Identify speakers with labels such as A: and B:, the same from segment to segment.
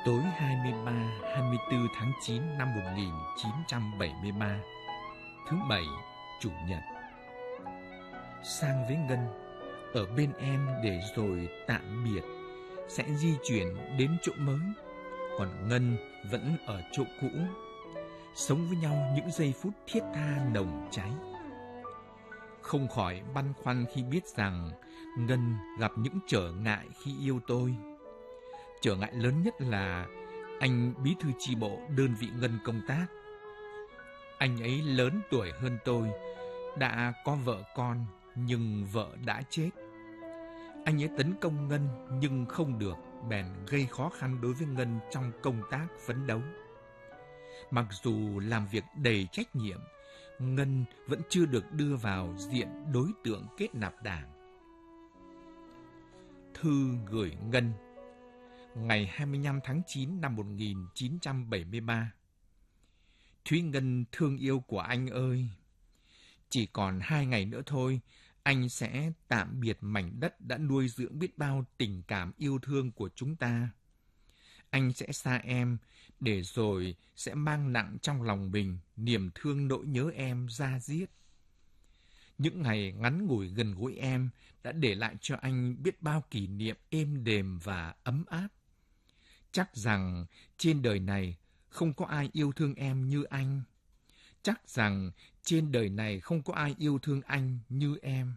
A: Tối 23-24 tháng 9 năm 1973, thứ Bảy, Chủ nhật. Sang với Ngân, ở bên em để rồi tạm biệt, sẽ di chuyển đến chỗ mới. Còn Ngân vẫn ở chỗ cũ, sống với nhau những giây phút thiết tha nồng cháy. Không khỏi băn khoăn khi biết rằng Ngân gặp những trở ngại khi yêu tôi. Trở ngại lớn nhất là anh bí thư chi bộ đơn vị Ngân công tác. Anh ấy lớn tuổi hơn tôi, đã có vợ con, nhưng vợ đã chết. Anh ấy tấn công Ngân nhưng không được, bèn gây khó khăn đối với Ngân trong công tác phấn đấu. Mặc dù làm việc đầy trách nhiệm, Ngân vẫn chưa được đưa vào diện đối tượng kết nạp đảng. Thư gửi Ngân ngày 25 tháng 9 năm 1973. Thúy Ngân thương yêu của anh ơi! Chỉ còn 2 ngày nữa thôi, anh sẽ tạm biệt mảnh đất đã nuôi dưỡng biết bao tình cảm yêu thương của chúng ta. Anh sẽ xa em, để rồi sẽ mang nặng trong lòng mình niềm thương nỗi nhớ em da diết. Những ngày ngắn ngủi gần gũi em đã để lại cho anh biết bao kỷ niệm êm đềm và ấm áp. Chắc rằng trên đời này không có ai yêu thương em như anh. Chắc rằng trên đời này không có ai yêu thương anh như em.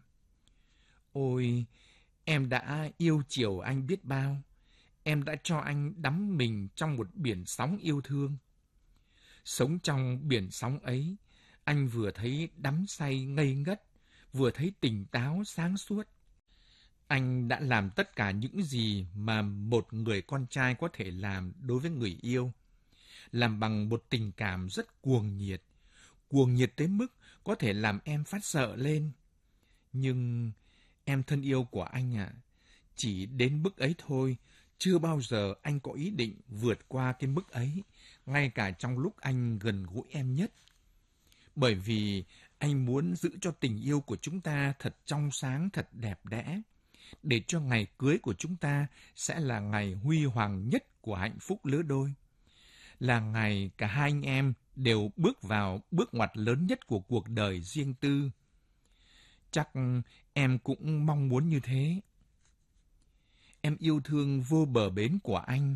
A: Ôi, em đã yêu chiều anh biết bao. Em đã cho anh đắm mình trong một biển sóng yêu thương. Sống trong biển sóng ấy, anh vừa thấy đắm say ngây ngất, vừa thấy tỉnh táo sáng suốt. Anh đã làm tất cả những gì mà một người con trai có thể làm đối với người yêu. Làm bằng một tình cảm rất cuồng nhiệt tới mức có thể làm em phát sợ lên. Nhưng em thân yêu của anh ạ, chỉ đến mức ấy thôi, chưa bao giờ anh có ý định vượt qua cái mức ấy, ngay cả trong lúc anh gần gũi em nhất. Bởi vì anh muốn giữ cho tình yêu của chúng ta thật trong sáng, thật đẹp đẽ, để cho ngày cưới của chúng ta sẽ là ngày huy hoàng nhất của hạnh phúc lứa đôi. Là ngày cả hai anh em đều bước vào bước ngoặt lớn nhất của cuộc đời riêng tư. Chắc em cũng mong muốn như thế. Em yêu thương vô bờ bến của anh.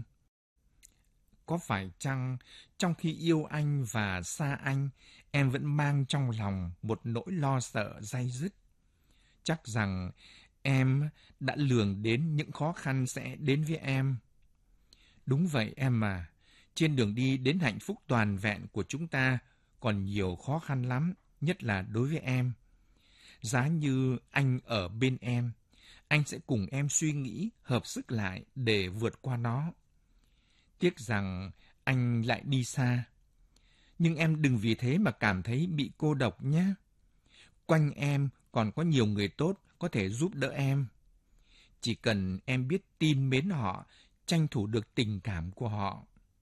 A: Có phải chăng trong khi yêu anh và xa anh, em vẫn mang trong lòng một nỗi lo sợ day dứt? Chắc rằng em đã lường đến những khó khăn sẽ đến với em. Đúng vậy em à, trên đường đi đến hạnh phúc toàn vẹn của chúng ta còn nhiều khó khăn lắm, nhất là đối với em. Giá như anh ở bên em, anh sẽ cùng em suy nghĩ, hợp sức lại để vượt qua nó. Tiếc rằng anh lại đi xa. Nhưng em đừng vì thế mà cảm thấy bị cô độc nhé. Quanh em còn có nhiều người tốt có thể giúp đỡ em. Chỉ cần em biết tin mến họ, tranh thủ được tình cảm của họ.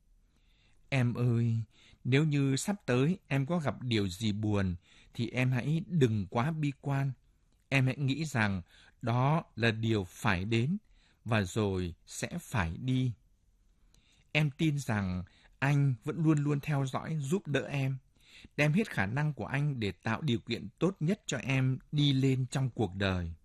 A: Em ơi, nếu như sắp tới em có gặp điều gì buồn, thì em hãy đừng quá bi quan. Em hãy nghĩ rằng đó là điều phải đến, và rồi sẽ phải đi. Em tin rằng anh vẫn luôn luôn theo dõi giúp đỡ em, đem hết khả năng của anh để tạo điều kiện tốt nhất cho em đi lên trong cuộc đời.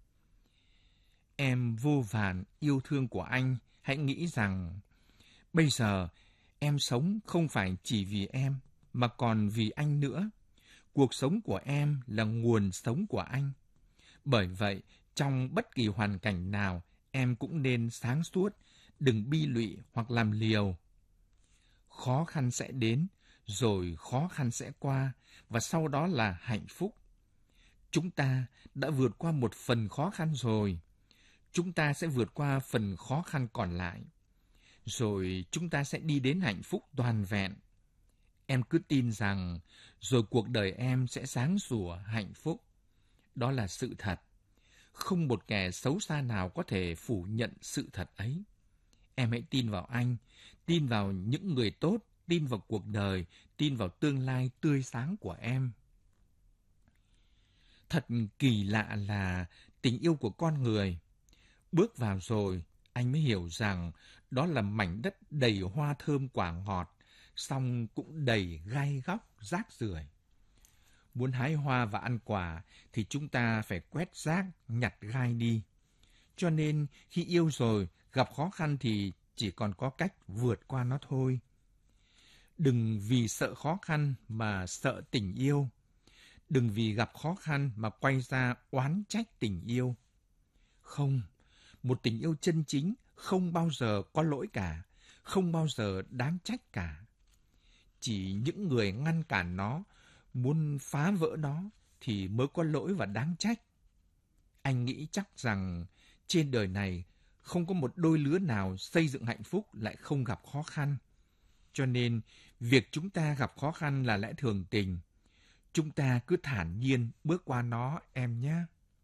A: Em vô vàn yêu thương của anh, hãy nghĩ rằng bây giờ em sống không phải chỉ vì em, mà còn vì anh nữa. Cuộc sống của em là nguồn sống của anh. Bởi vậy, trong bất kỳ hoàn cảnh nào, em cũng nên sáng suốt, đừng bi lụy hoặc làm liều. Khó khăn sẽ đến, rồi khó khăn sẽ qua, và sau đó là hạnh phúc. Chúng ta đã vượt qua một phần khó khăn rồi. Chúng ta sẽ vượt qua phần khó khăn còn lại. Rồi chúng ta sẽ đi đến hạnh phúc toàn vẹn. Em cứ tin rằng rồi cuộc đời em sẽ sáng sủa hạnh phúc. Đó là sự thật. Không một kẻ xấu xa nào có thể phủ nhận sự thật ấy. Em hãy tin vào anh, tin vào những người tốt, tin vào cuộc đời, tin vào tương lai tươi sáng của em. Thật kỳ lạ là tình yêu của con người. Bước vào rồi, anh mới hiểu rằng đó là mảnh đất đầy hoa thơm quả ngọt, song cũng đầy gai góc, rác rưởi. Muốn hái hoa và ăn quả thì chúng ta phải quét rác, nhặt gai đi. Cho nên khi yêu rồi, gặp khó khăn thì chỉ còn có cách vượt qua nó thôi. Đừng vì sợ khó khăn mà sợ tình yêu. Đừng vì gặp khó khăn mà quay ra oán trách tình yêu. Không, một tình yêu chân chính không bao giờ có lỗi cả, không bao giờ đáng trách cả. Chỉ những người ngăn cản nó, muốn phá vỡ nó thì mới có lỗi và đáng trách. Anh nghĩ chắc rằng trên đời này không có một đôi lứa nào xây dựng hạnh phúc lại không gặp khó khăn. Cho nên, việc chúng ta gặp khó khăn là lẽ thường tình. Chúng ta cứ thản nhiên bước qua nó em nhé.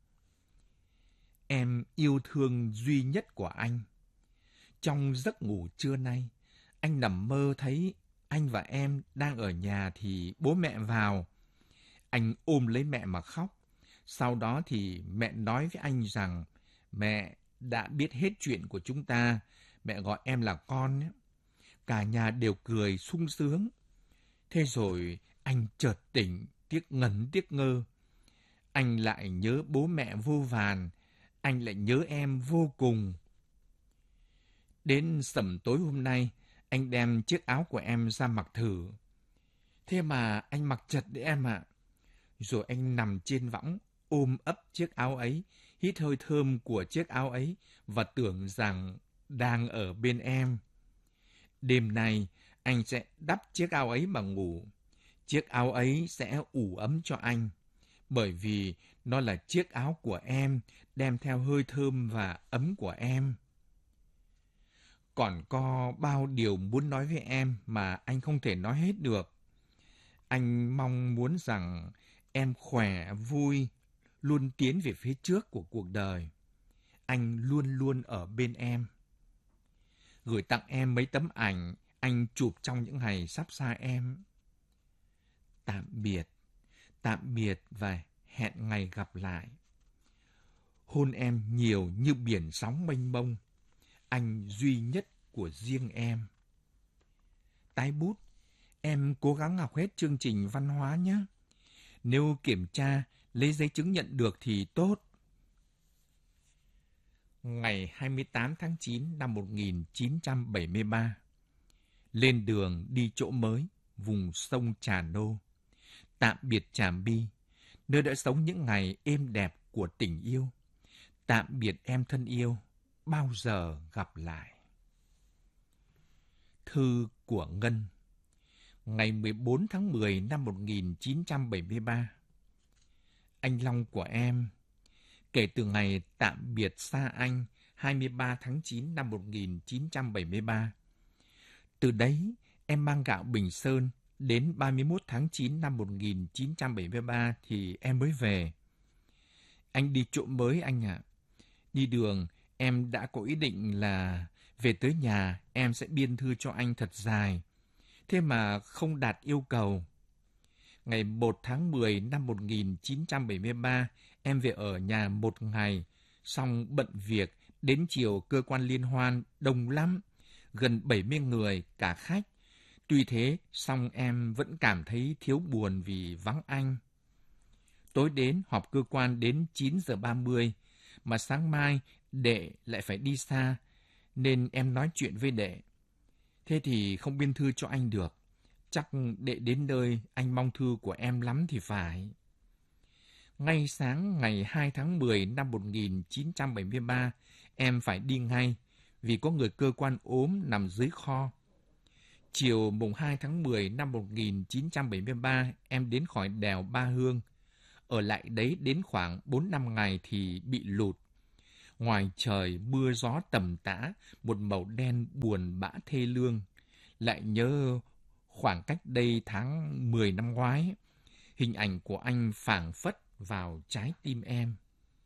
A: Em yêu thương duy nhất của anh. Trong giấc ngủ trưa nay, anh nằm mơ thấy anh và em đang ở nhà thì bố mẹ vào. Anh ôm lấy mẹ mà khóc. Sau đó thì mẹ nói với anh rằng mẹ đã biết hết chuyện của chúng ta. Mẹ gọi em là con nhé. Cả nhà đều cười sung sướng. Thế rồi anh chợt tỉnh, tiếc ngẩn tiếc ngơ. Anh lại nhớ bố mẹ vô vàn. Anh lại nhớ em vô cùng. Đến sẩm tối hôm nay, anh đem chiếc áo của em ra mặc thử. Thế mà anh mặc chật đấy em ạ. Rồi anh nằm trên võng, ôm ấp chiếc áo ấy, hít hơi thơm của chiếc áo ấy và tưởng rằng đang ở bên em. Đêm nay, anh sẽ đắp chiếc áo ấy mà ngủ. Chiếc áo ấy sẽ ủ ấm cho anh, bởi vì nó là chiếc áo của em, đem theo hơi thơm và ấm của em. Còn có bao điều muốn nói với em mà anh không thể nói hết được. Anh mong muốn rằng em khỏe, vui, luôn tiến về phía trước của cuộc đời. Anh luôn luôn ở bên em. Gửi tặng em mấy tấm ảnh anh chụp trong những ngày sắp xa em. Tạm biệt và hẹn ngày gặp lại. Hôn em nhiều như biển sóng mênh mông, anh duy nhất của riêng em. Tái bút, em cố gắng học hết chương trình văn hóa nhé. Nếu kiểm tra, lấy giấy chứng nhận được thì tốt. Ngày 28 tháng 9 năm 1973, lên đường đi chỗ mới, vùng sông Trà Nô. Tạm biệt Tràm Bi, nơi đã sống những ngày êm đẹp của tình yêu. Tạm biệt em thân yêu, bao giờ gặp lại. Thư của Ngân. Ngày 14 tháng 10 năm 1973. Anh Long của em, kể từ ngày tạm biệt xa anh 23 tháng 9 năm 1973. Từ đấy, em mang gạo Bình Sơn, đến 31 tháng 9 năm 1973 thì em mới về. Anh đi chỗ mới anh ạ. Đi đường, em đã có ý định là về tới nhà em sẽ biên thư cho anh thật dài. Thế mà không đạt yêu cầu. Ngày 1 tháng 10 năm 1973, em về ở nhà một ngày, xong bận việc, đến chiều cơ quan liên hoan đông lắm, gần 70 người, cả khách. Tuy thế, song em vẫn cảm thấy thiếu buồn vì vắng anh. Tối đến họp cơ quan đến 9 giờ 30, mà sáng mai đệ lại phải đi xa, nên em nói chuyện với đệ. Thế thì không biên thư cho anh được. Chắc đệ đến nơi anh mong thư của em lắm thì phải. Ngay sáng ngày 2 tháng 10 năm 1973, em phải đi ngay vì có người cơ quan ốm nằm dưới kho. Chiều mùng 2 tháng 10 năm 1973, em đến khỏi đèo Ba Hương. Ở lại đấy đến khoảng 4-5 ngày thì bị lụt. Ngoài trời mưa gió tầm tã, một màu đen buồn bã thê lương. Lại nhớ khoảng cách đây tháng 10 năm ngoái, hình ảnh của anh phảng phất vào trái tim em.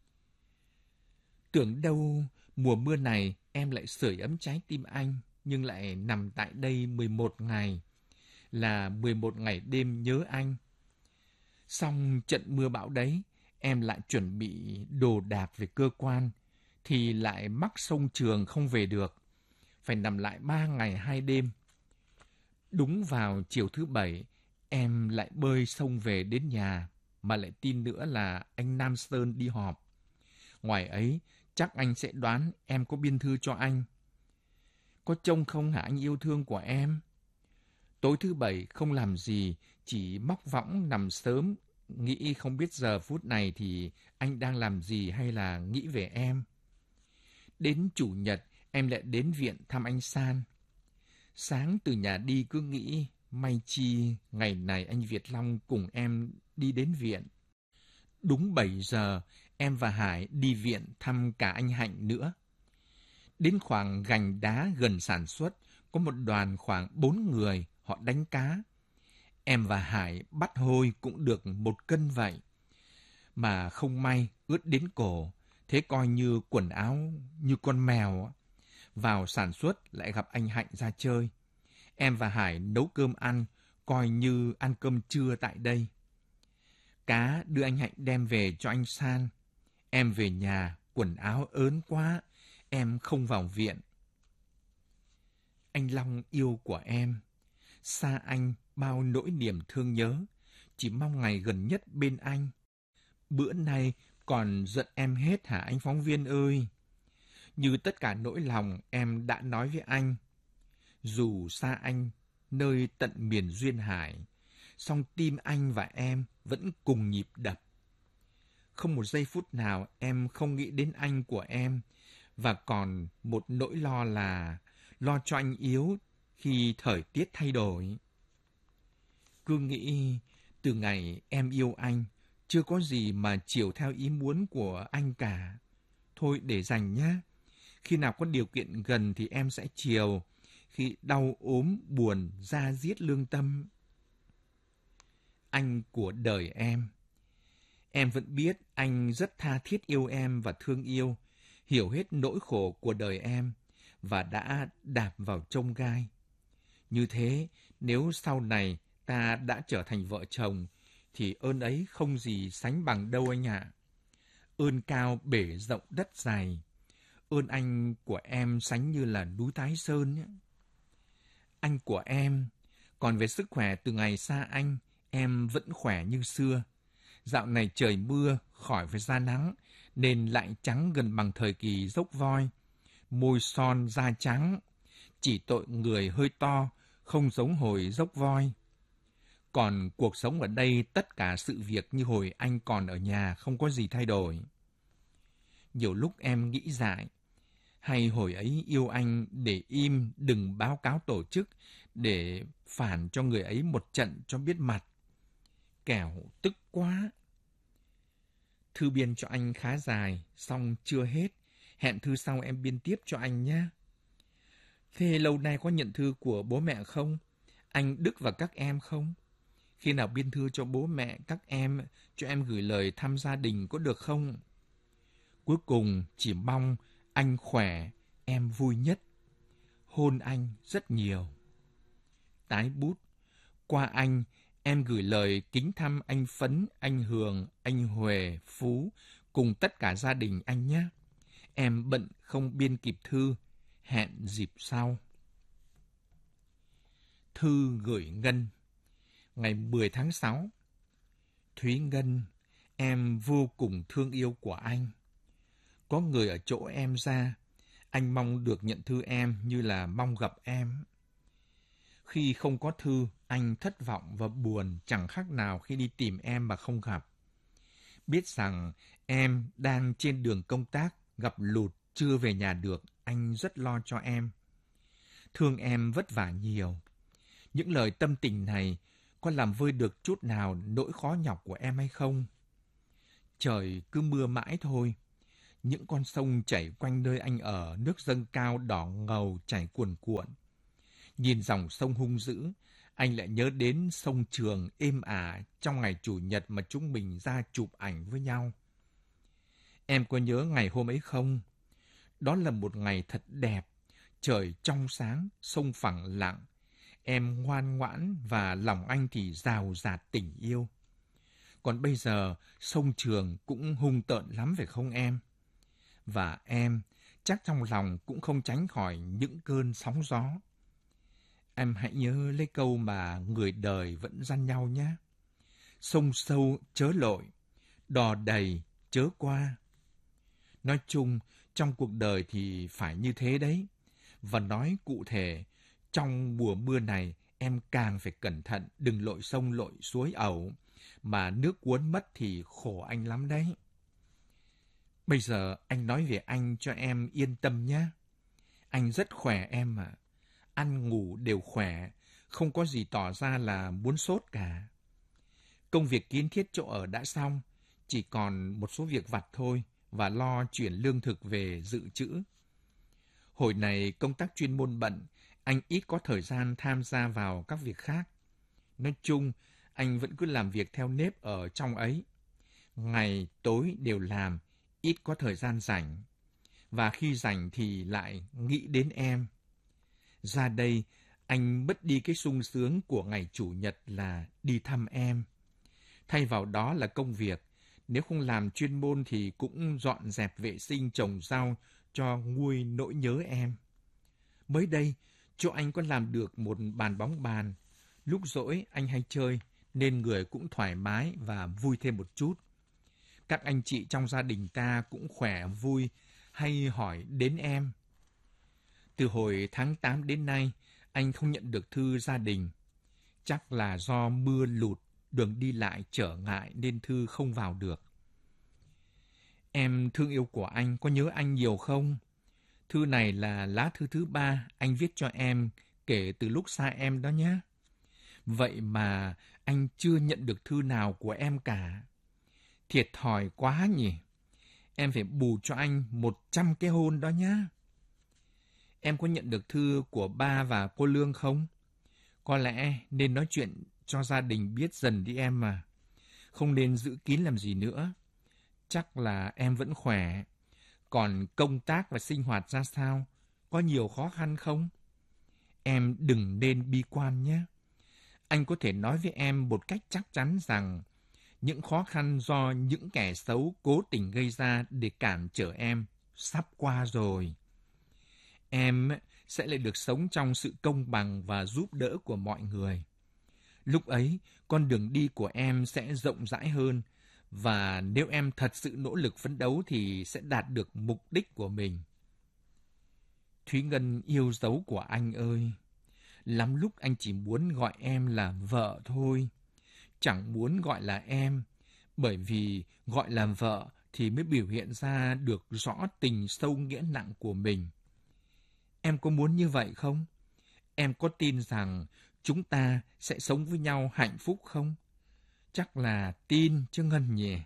A: Tưởng đâu mùa mưa này em lại sưởi ấm trái tim anh, nhưng lại nằm tại đây 11 ngày, là 11 ngày đêm nhớ anh. Xong trận mưa bão đấy, em lại chuẩn bị đồ đạc về cơ quan, thì lại mắc sông Trường không về được. phải nằm lại 3 ngày 2 đêm. Đúng vào chiều thứ Bảy, em lại bơi sông về đến nhà, mà lại tin nữa là anh Nam Sơn đi họp. Ngoài ấy, chắc anh sẽ đoán em có biên thư cho anh. Có trông không hả anh yêu thương của em? Tối thứ Bảy không làm gì, chỉ móc võng nằm sớm, nghĩ không biết giờ phút này thì anh đang làm gì hay là nghĩ về em. Đến Chủ nhật, em lại đến viện thăm anh San. Sáng từ nhà đi cứ nghĩ, may chi ngày này anh Việt Long cùng em đi đến viện. Đúng 7 giờ, em và Hải đi viện thăm cả anh Hạnh nữa. Đến khoảng gành đá gần sản xuất, có một đoàn khoảng 4 người, họ đánh cá. Em và Hải bắt hôi cũng được 1 cân vậy. Mà không may, ướt đến cổ, thế coi như quần áo như con mèo. Vào sản xuất lại gặp anh Hạnh ra chơi. Em và Hải nấu cơm ăn, coi như ăn cơm trưa tại đây. Cá đưa anh Hạnh đem về cho anh San. Em về nhà, quần áo ớn quá, em không vào viện. Anh Long yêu của em, xa anh bao nỗi niềm thương nhớ, chỉ mong ngày gần nhất bên anh. Bữa nay còn giận em hết hả anh phóng viên ơi? Như tất cả nỗi lòng em đã nói với anh. Dù xa anh, nơi tận miền duyên hải, song tim anh và em vẫn cùng nhịp đập. Không một giây phút nào em không nghĩ đến anh của em, và còn một nỗi lo là lo cho anh yếu khi thời tiết thay đổi. Cứ nghĩ từ ngày em yêu anh, chưa có gì mà chiều theo ý muốn của anh cả. Thôi để dành nhá. Khi nào có điều kiện gần thì em sẽ chiều. Khi đau ốm, buồn, da diết lương tâm. Anh của đời em vẫn biết anh rất tha thiết yêu em và thương yêu, hiểu hết nỗi khổ của đời em và đã đạp vào chông gai. Như thế, nếu sau này ta đã trở thành vợ chồng, thì ơn ấy không gì sánh bằng đâu anh ạ. Ơn cao bể rộng đất dày, ơn anh của em sánh như là núi Thái Sơn nhé. Anh của em, còn về sức khỏe từ ngày xa anh, em vẫn khỏe như xưa. Dạo này trời mưa, khỏi phải ra nắng, nên lại trắng gần bằng thời kỳ dốc voi. Môi son da trắng, chỉ tội người hơi to, không giống hồi dốc voi. Còn cuộc sống ở đây tất cả sự việc như hồi anh còn ở nhà không có gì thay đổi. Nhiều lúc em nghĩ dại, hay hồi ấy yêu anh để im đừng báo cáo tổ chức, để phản cho người ấy một trận cho biết mặt. Kẻo tức quá. Thư biên cho anh khá dài, xong chưa hết. Hẹn thư sau em biên tiếp cho anh nhé. Thế lâu nay có nhận thư của bố mẹ không? Anh Đức và các em không? Khi nào biên thư cho bố mẹ các em, cho em gửi lời thăm gia đình có được không? Cuối cùng chỉ mong anh khỏe, em vui nhất. Hôn anh rất nhiều. Tái bút. Qua anh, em gửi lời kính thăm anh Phấn, anh Hường, anh Huệ, Phú, cùng tất cả gia đình anh nhé. Em bận không biên kịp thư, hẹn dịp sau. Thư gửi Ngân. Ngày 10 tháng 6. Thúy Ngân, em vô cùng thương yêu của anh. Có người ở chỗ em ra, anh mong được nhận thư em như là mong gặp em. Khi không có thư, anh thất vọng và buồn chẳng khác nào khi đi tìm em mà không gặp. Biết rằng em đang trên đường công tác, gặp lụt, chưa về nhà được, anh rất lo cho em. Thương em vất vả nhiều. Những lời tâm tình này có làm vơi được chút nào nỗi khó nhọc của em hay không? Trời cứ mưa mãi thôi. Những con sông chảy quanh nơi anh ở, nước dâng cao đỏ ngầu chảy cuồn cuộn. Nhìn dòng sông hung dữ, anh lại nhớ đến sông Trường êm ả trong ngày Chủ nhật mà chúng mình ra chụp ảnh với nhau. Em có nhớ ngày hôm ấy không? Đó là một ngày thật đẹp, trời trong sáng, sông phẳng lặng. Em ngoan ngoãn và lòng anh thì rào rạt tình yêu. Còn bây giờ, sông Trường cũng hung tợn lắm phải không em? Và em, chắc trong lòng cũng không tránh khỏi những cơn sóng gió. Em hãy nhớ lấy câu mà người đời vẫn dăn nhau nhé. Sông sâu chớ lội, đò đầy chớ qua. Nói chung, trong cuộc đời thì phải như thế đấy. Và nói cụ thể, trong mùa mưa này, em càng phải cẩn thận, đừng lội sông lội suối ẩu, mà nước cuốn mất thì khổ anh lắm đấy. Bây giờ anh nói về anh cho em yên tâm nhé. Anh rất khỏe em ạ. Ăn ngủ đều khỏe, không có gì tỏ ra là muốn sốt cả. Công việc kiến thiết chỗ ở đã xong, chỉ còn một số việc vặt thôi và lo chuyển lương thực về dự trữ. Hồi này công tác chuyên môn bận, anh ít có thời gian tham gia vào các việc khác. Nói chung, anh vẫn cứ làm việc theo nếp ở trong ấy. Ngày tối đều làm, ít có thời gian rảnh. Và khi rảnh thì lại nghĩ đến em. Ra đây, anh mất đi cái sung sướng của ngày Chủ nhật là đi thăm em. Thay vào đó là công việc. Nếu không làm chuyên môn thì cũng dọn dẹp vệ sinh trồng rau cho nguôi nỗi nhớ em. Mới đây, chỗ anh có làm được một bàn bóng bàn. Lúc rỗi anh hay chơi nên người cũng thoải mái và vui thêm một chút. Các anh chị trong gia đình ta cũng khỏe vui hay hỏi đến em. Từ hồi tháng 8 đến nay, anh không nhận được thư gia đình. Chắc là do mưa lụt, đường đi lại trở ngại nên thư không vào được. Em thương yêu của anh có nhớ anh nhiều không? Thư này là lá thư thứ 3 anh viết cho em kể từ lúc xa em đó nhé. Vậy mà anh chưa nhận được thư nào của em cả. Thiệt thòi quá nhỉ. Em phải bù cho anh 100 cái hôn đó nhé. Em có nhận được thư của ba và cô Lương không? Có lẽ nên nói chuyện cho gia đình biết dần đi em mà. Không nên giữ kín làm gì nữa. Chắc là em vẫn khỏe. Còn công tác và sinh hoạt ra sao? Có nhiều khó khăn không? Em đừng nên bi quan nhé. Anh có thể nói với em một cách chắc chắn rằng những khó khăn do những kẻ xấu cố tình gây ra để cản trở em sắp qua rồi. Em sẽ lại được sống trong sự công bằng và giúp đỡ của mọi người. Lúc ấy, con đường đi của em sẽ rộng rãi hơn, và nếu em thật sự nỗ lực phấn đấu thì sẽ đạt được mục đích của mình. Thúy Ngân yêu dấu của anh ơi! Lắm lúc anh chỉ muốn gọi em là vợ thôi, chẳng muốn gọi là em, bởi vì gọi là vợ thì mới biểu hiện ra được rõ tình sâu nghĩa nặng của mình. Em có muốn như vậy không? Em có tin rằng chúng ta sẽ sống với nhau hạnh phúc không? Chắc là tin chứ Ngân nhỉ?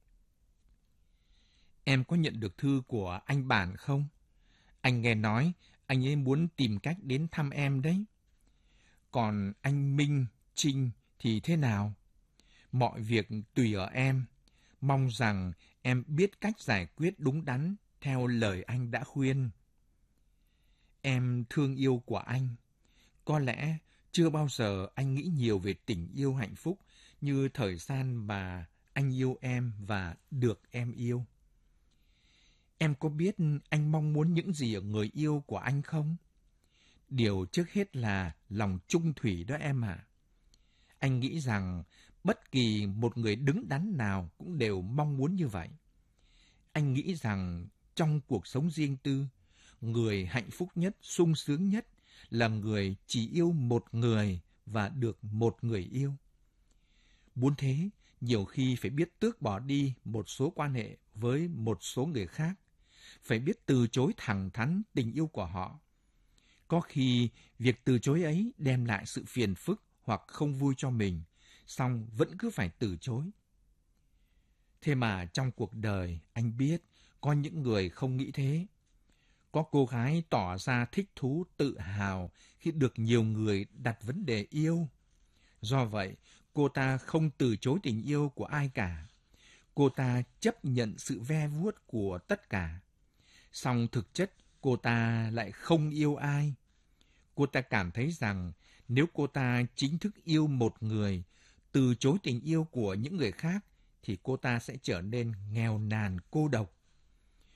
A: Em có nhận được thư của anh Bản không? Anh nghe nói anh ấy muốn tìm cách đến thăm em đấy. Còn anh Minh, Trinh thì thế nào? Mọi việc tùy ở em. Mong rằng em biết cách giải quyết đúng đắn theo lời anh đã khuyên. Em thương yêu của anh. Có lẽ chưa bao giờ anh nghĩ nhiều về tình yêu hạnh phúc như thời gian mà anh yêu em và được em yêu. Em có biết anh mong muốn những gì ở người yêu của anh không? Điều trước hết là lòng trung thủy đó em ạ. Anh nghĩ rằng bất kỳ một người đứng đắn nào cũng đều mong muốn như vậy. Anh nghĩ rằng trong cuộc sống riêng tư, người hạnh phúc nhất, sung sướng nhất là người chỉ yêu một người và được một người yêu. Muốn thế, nhiều khi phải biết tước bỏ đi một số quan hệ với một số người khác, phải biết từ chối thẳng thắn tình yêu của họ. Có khi việc từ chối ấy đem lại sự phiền phức hoặc không vui cho mình, song vẫn cứ phải từ chối. Thế mà trong cuộc đời, anh biết có những người không nghĩ thế. Có cô gái tỏ ra thích thú, tự hào khi được nhiều người đặt vấn đề yêu. Do vậy, cô ta không từ chối tình yêu của ai cả. Cô ta chấp nhận sự ve vuốt của tất cả. Song thực chất, cô ta lại không yêu ai. Cô ta cảm thấy rằng nếu cô ta chính thức yêu một người, từ chối tình yêu của những người khác, thì cô ta sẽ trở nên nghèo nàn, cô độc.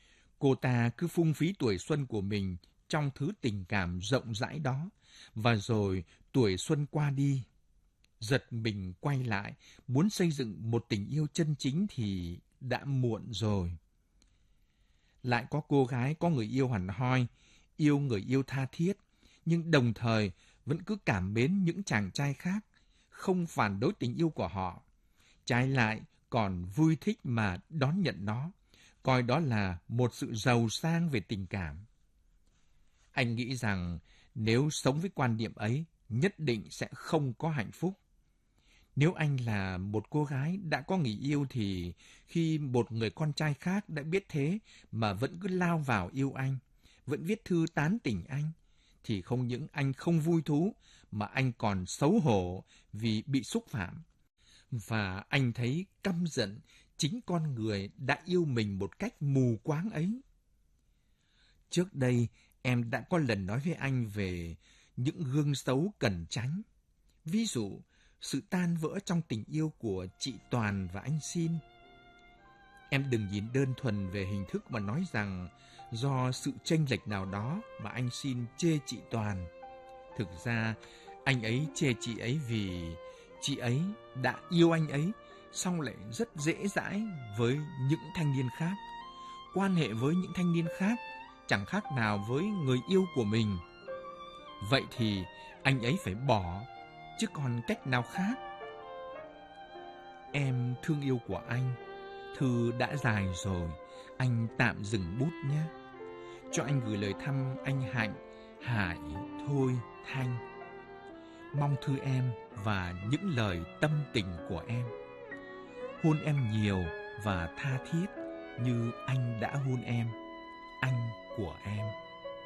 A: Cô ta cứ phung phí tuổi xuân của mình trong thứ tình cảm rộng rãi đó, và rồi tuổi xuân qua đi. Giật mình quay lại, muốn xây dựng một tình yêu chân chính thì đã muộn rồi. Lại có cô gái có người yêu hẳn hoi, yêu người yêu tha thiết, nhưng đồng thời vẫn cứ cảm mến những chàng trai khác, không phản đối tình yêu của họ. Trái lại còn vui thích mà đón nhận nó, coi đó là một sự giàu sang về tình cảm. Anh nghĩ rằng nếu sống với quan niệm ấy, nhất định sẽ không có hạnh phúc. Nếu anh là một cô gái đã có người yêu thì khi một người con trai khác đã biết thế mà vẫn cứ lao vào yêu anh, vẫn viết thư tán tỉnh anh, thì không những anh không vui thú mà anh còn xấu hổ vì bị xúc phạm. Và anh thấy căm giận chính con người đã yêu mình một cách mù quáng ấy. Trước đây, em đã có lần nói với anh về những gương xấu cần tránh. Ví dụ, sự tan vỡ trong tình yêu của chị Toàn và anh Xin. Em đừng nhìn đơn thuần về hình thức mà nói rằng do sự chênh lệch nào đó mà anh Xin chê chị Toàn. Thực ra, anh ấy chê chị ấy vì chị ấy đã yêu anh ấy, song lại rất dễ dãi với những thanh niên khác. Quan hệ với những thanh niên khác chẳng khác nào với người yêu của mình. Vậy thì anh ấy phải bỏ, chứ còn cách nào khác. Em thương yêu của anh, thư đã dài rồi, anh tạm dừng bút nhé. Cho anh gửi lời thăm anh Hạnh, Hải, Thôi, Thanh. Mong thư em và những lời tâm tình của em. Hôn em nhiều và tha thiết như anh đã hôn em, anh của em.